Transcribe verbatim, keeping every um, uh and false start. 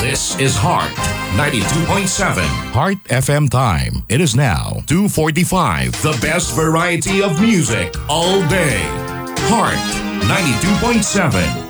This is Heart ninety-two point seven. Heart F M time. It is now two forty-five. The best variety of music all day. Heart ninety-two point seven.